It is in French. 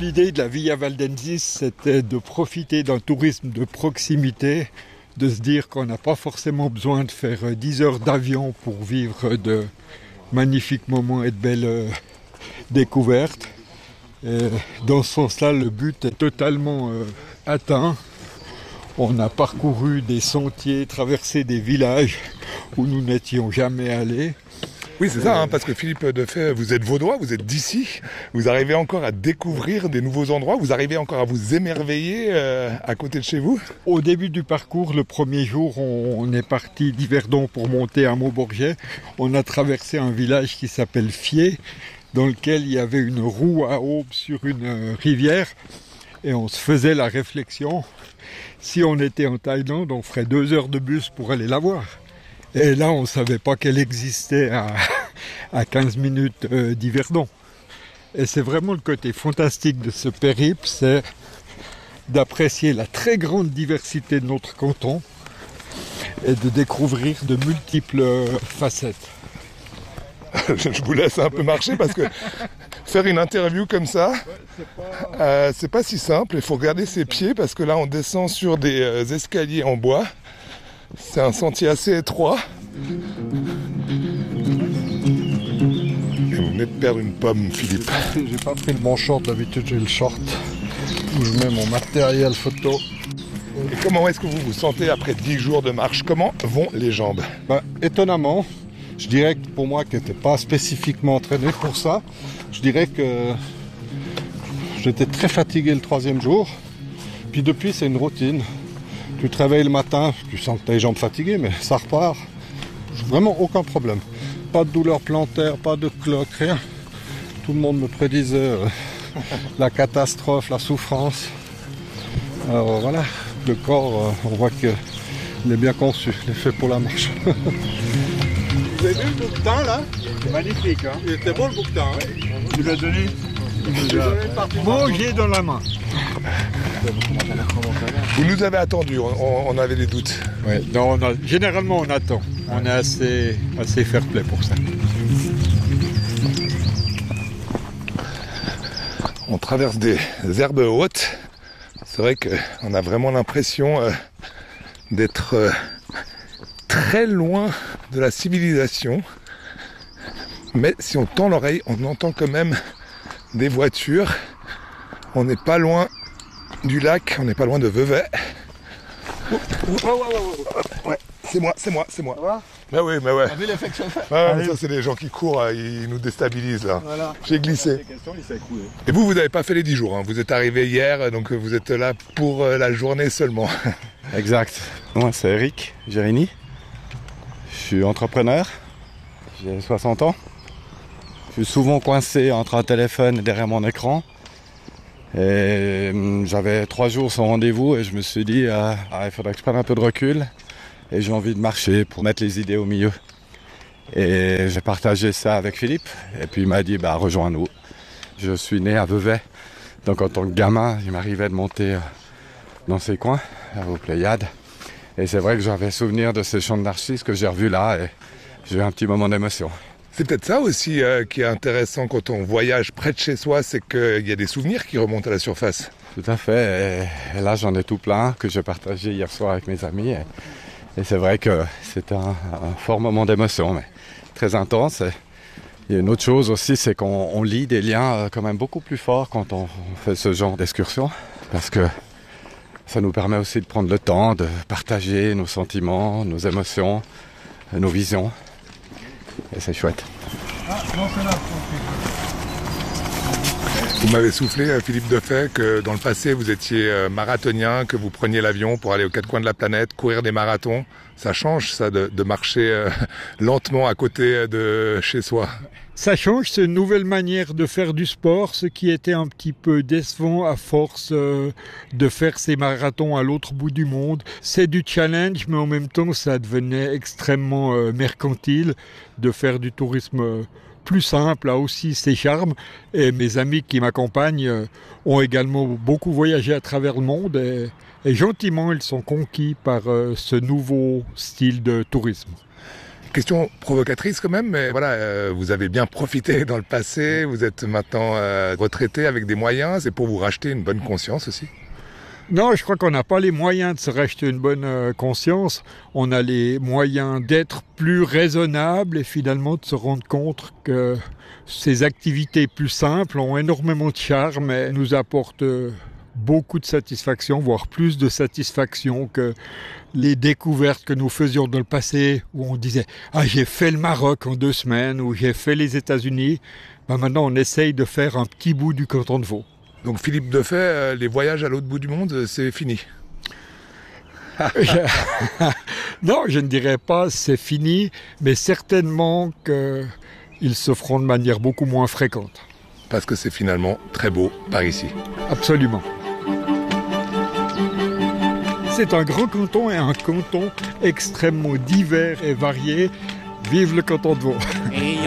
l'idée de la Via Valdensis, c'était de profiter d'un tourisme de proximité, de se dire qu'on n'a pas forcément besoin de faire 10 heures d'avion pour vivre de magnifiques moments et de belles découvertes. Et dans ce sens-là, le but est totalement atteint. On a parcouru des sentiers, traversé des villages où nous n'étions jamais allés. Oui, c'est ça, parce que Philippe Defay, vous êtes vaudois, vous êtes d'ici, vous arrivez encore à découvrir des nouveaux endroits, vous arrivez encore à vous émerveiller à côté de chez vous. Au début du parcours, le premier jour, on est parti d'Yverdon pour monter à Maubourget. On a traversé un village qui s'appelle Fier, dans lequel il y avait une roue à aube sur une rivière. Et on se faisait la réflexion, si on était en Thaïlande, on ferait 2 heures de bus pour aller la voir. Et là, on ne savait pas qu'elle existait à 15 minutes d'Yverdon. Et c'est vraiment le côté fantastique de ce périple, c'est d'apprécier la très grande diversité de notre canton et de découvrir de multiples facettes. Je vous laisse un peu marcher parce que faire une interview comme ça, c'est pas si simple. Il faut regarder ses pieds parce que là, on descend sur des escaliers en bois. C'est un sentier assez étroit. Et vous venez de perdre une pomme, Philippe. J'ai pas pris le bon short, d'habitude j'ai le short où je mets mon matériel photo. Et comment est-ce que vous vous sentez après 10 jours de marche? Comment vont les jambes? Étonnamment, je dirais que pour moi qui n'étais pas spécifiquement entraîné pour ça, je dirais que j'étais très fatigué le 3e jour. Puis depuis, c'est une routine. Tu te réveilles le matin, tu sens que tu as les jambes fatiguées, mais ça repart. Vraiment aucun problème. Pas de douleur plantaire, pas de cloque, rien. Tout le monde me prédisait la catastrophe, la souffrance. Alors voilà, le corps, on voit qu'il est bien conçu, il est fait pour la marche. Vous avez vu le bouquetin là? C'est magnifique, hein? Il était beau le bouquetin, hein? Tu l'as donné? Moi, j'ai dans la main. Vous nous avez attendu, on avait des doutes. Ouais, non, généralement on attend. On est assez fair-play pour ça. On traverse des herbes hautes. C'est vrai qu'on a vraiment l'impression d'être très loin de la civilisation. Mais si on tend l'oreille, on entend quand même des voitures. On n'est pas loin du lac, on n'est pas loin de Vevey. Ouais, c'est moi. Mais oui. T'as vu l'effet que ça fait? Ouais, ça c'est les gens qui courent, ils nous déstabilisent là. Voilà. J'ai glissé. Et vous n'avez pas fait les 10 jours, hein. Vous êtes arrivé hier, donc vous êtes là pour la journée seulement. Exact. Moi c'est Eric Gérini. Je suis entrepreneur. J'ai 60 ans. Je suis souvent coincé entre un téléphone et derrière mon écran. Et j'avais 3 jours sans rendez-vous et je me suis dit il faudrait que je prenne un peu de recul et j'ai envie de marcher pour mettre les idées au milieu. Et j'ai partagé ça avec Philippe et puis il m'a dit rejoins-nous. Je suis né à Vevey, donc en tant que gamin il m'arrivait de monter dans ces coins, aux Pléiades. Et c'est vrai que j'avais souvenir de ces champs de narcisses que j'ai revus là et j'ai eu un petit moment d'émotion. C'est peut-être ça aussi qui est intéressant quand on voyage près de chez soi, c'est qu'il y a des souvenirs qui remontent à la surface. Tout à fait, et là j'en ai tout plein que j'ai partagé hier soir avec mes amis. Et c'est vrai que c'était un fort moment d'émotion, mais très intense. Et il y a une autre chose aussi, c'est qu'on lie des liens quand même beaucoup plus forts quand on fait ce genre d'excursion. Parce que ça nous permet aussi de prendre le temps de partager nos sentiments, nos émotions, nos visions. Et c'est chouette. Vous m'avez soufflé, Philippe Defay, que dans le passé vous étiez marathonien, que vous preniez l'avion pour aller aux 4 coins de la planète, courir des marathons. Ça change ça de marcher lentement à côté de chez soi. Ça change, c'est une nouvelle manière de faire du sport, ce qui était un petit peu décevant à force de faire ces marathons à l'autre bout du monde. C'est du challenge, mais en même temps ça devenait extrêmement mercantile de faire du tourisme plus simple, a aussi ses charmes. Et mes amis qui m'accompagnent ont également beaucoup voyagé à travers le monde et gentiment ils sont conquis par ce nouveau style de tourisme. Question provocatrice quand même, mais voilà, vous avez bien profité dans le passé, vous êtes maintenant retraité avec des moyens, c'est pour vous racheter une bonne conscience aussi? Non, je crois qu'on n'a pas les moyens de se racheter une bonne conscience. On a les moyens d'être plus raisonnable et finalement de se rendre compte que ces activités plus simples ont énormément de charme et nous apportent beaucoup de satisfaction, voire plus de satisfaction que les découvertes que nous faisions dans le passé où on disait « Ah, j'ai fait le Maroc en 2 semaines » ou « J'ai fait les États-Unis ». Maintenant, on essaye de faire un petit bout du canton de Vaud. Donc Philippe Defay, les voyages à l'autre bout du monde, c'est fini? Non, je ne dirais pas c'est fini, mais certainement qu'ils se feront de manière beaucoup moins fréquente. Parce que c'est finalement très beau par ici. Absolument. C'est un grand canton et un canton extrêmement divers et varié. Vive le canton de Vaud!